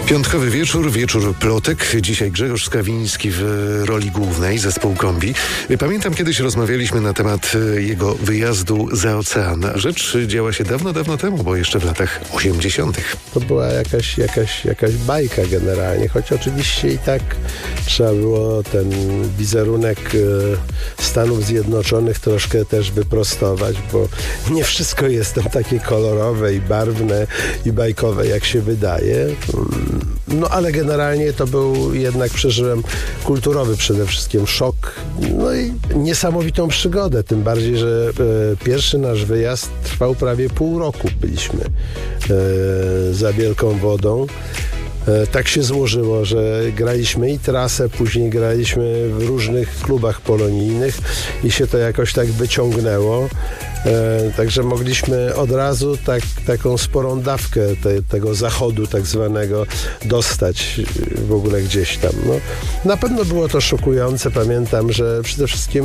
Piątkowy wieczór plotek. Dzisiaj Grzegorz Skawiński w roli głównej, zespół Kombi. Pamiętam, kiedyś rozmawialiśmy na temat jego wyjazdu za ocean. Rzecz działa się dawno temu, bo jeszcze w latach 80. To była jakaś bajka generalnie, choć oczywiście i tak trzeba było ten wizerunek Stanów Zjednoczonych troszkę też wyprostować, bo nie wszystko jest tam takie kolorowe i barwne i bajkowe, jak się wydaje. No ale generalnie to był jednak, przeżyłem kulturowy przede wszystkim szok, no i niesamowitą przygodę, tym bardziej, że pierwszy nasz wyjazd trwał prawie pół roku. Byliśmy za Wielką Wodą. Tak się złożyło, że graliśmy i trasę, później graliśmy w różnych klubach polonijnych i się to jakoś tak wyciągnęło. Także mogliśmy od razu taką sporą dawkę tego zachodu tak zwanego dostać w ogóle gdzieś tam. No, na pewno było to szokujące. Pamiętam, że przede wszystkim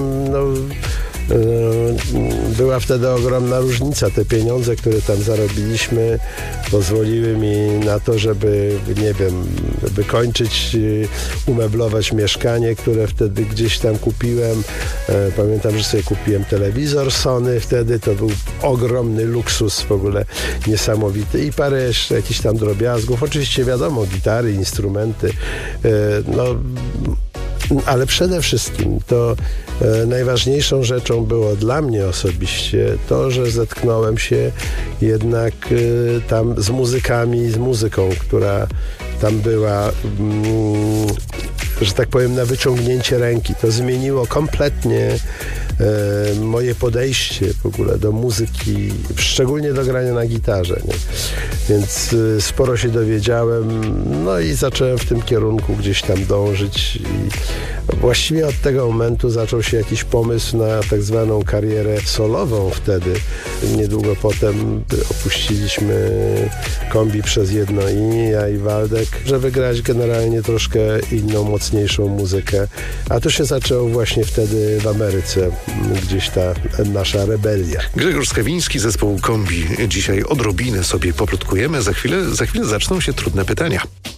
była wtedy ogromna różnica. Te pieniądze, które tam zarobiliśmy, pozwoliły mi na to, żeby, nie wiem, wykończyć, umeblować mieszkanie, które wtedy gdzieś tam kupiłem. Pamiętam, że sobie kupiłem telewizor Sony wtedy. To był ogromny luksus, w ogóle niesamowity. I parę jeszcze jakichś tam drobiazgów. Oczywiście wiadomo, gitary, instrumenty. Ale przede wszystkim to najważniejszą rzeczą było dla mnie osobiście to, że zetknąłem się jednak tam z muzykami, z muzyką, która tam była, że tak powiem, na wyciągnięcie ręki. To zmieniło kompletnie moje podejście w ogóle do muzyki, szczególnie do grania na gitarze, nie? Więc sporo się dowiedziałem, no i zacząłem w tym kierunku gdzieś tam dążyć i właściwie od tego momentu zaczął się jakiś pomysł na tak zwaną karierę solową wtedy. Niedługo potem opuściliśmy Kombi przez jedno i ja i Waldek, żeby grać generalnie troszkę inną, mocniejszą muzykę. A to się zaczęło właśnie wtedy w Ameryce, gdzieś ta nasza rebelia. Grzegorz Skawiński, zespół Kombi. Dzisiaj odrobinę sobie poplotkujemy. Za chwilę zaczną się trudne pytania.